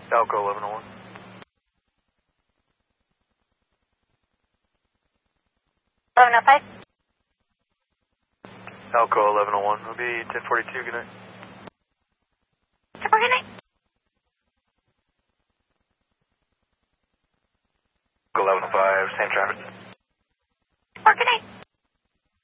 Alco 1101. Alco 1101. It'll be 1042. Good night. Good night. 1105. Same traffic.